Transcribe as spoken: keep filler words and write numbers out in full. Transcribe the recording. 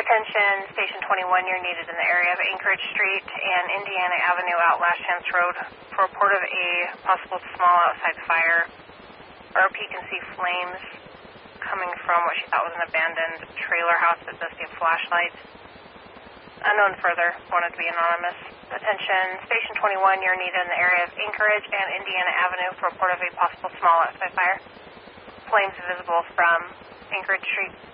Attention, Station twenty-one, you're needed in the area of Anchorage Street and Indiana Avenue out Last Chance Road for a report of a possible small outside fire. R O P can see flames coming from what she thought was an abandoned trailer house that does see a flashlight. Unknown further, wanted to be anonymous. Attention, Station twenty-one, you're needed in the area of Anchorage and Indiana Avenue for a report of a possible small outside fire. Flames visible from Anchorage Street.